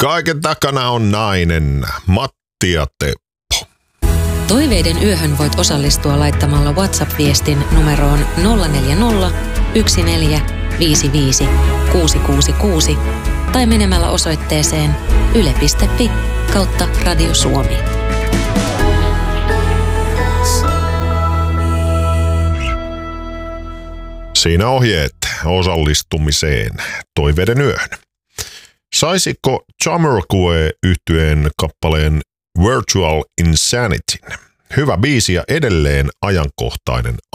Kaiken takana on nainen, Matti ja Teppo. Toiveiden yöhön voit osallistua laittamalla WhatsApp-viestin numeroon 040 1455 666 tai menemällä osoitteeseen yle.fi/Radio Suomi. Siinä ohjeet osallistumiseen Toiveiden yöhön. Saisiko Jamiroquai -yhtyeen kappaleen Virtual Insanityn? Hyvä biisi ja edelleen ajankohtainen